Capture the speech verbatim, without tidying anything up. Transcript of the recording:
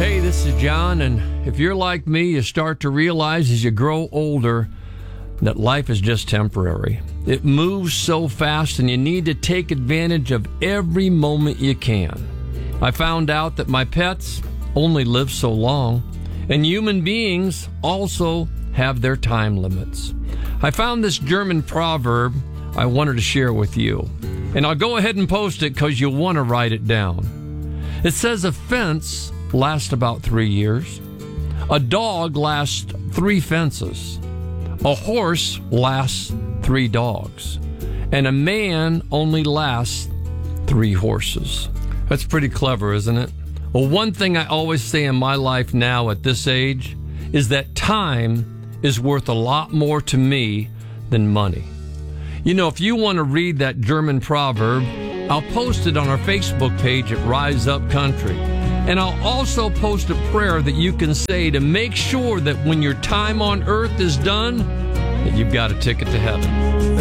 Hey, this is John, and if you're like me, you start to realize as you grow older that life is just temporary. It moves so fast, and you need to take advantage of every moment you can. I found out that my pets only live so long, and human beings also have their time limits. I found this German proverb I wanted to share with you, and I'll go ahead and post it because you'll want to write it down. It says a fence lasts about three years. A dog lasts three fences. A horse lasts three dogs. And a man only lasts three horses. That's pretty clever, isn't it? Well, one thing I always say in my life now at this age is that time is worth a lot more to me than money. You know, if you want to read that German proverb, I'll post it on our Facebook page at Rise Up Country. And I'll also post a prayer that you can say to make sure that when your time on earth is done, that you've got a ticket to heaven.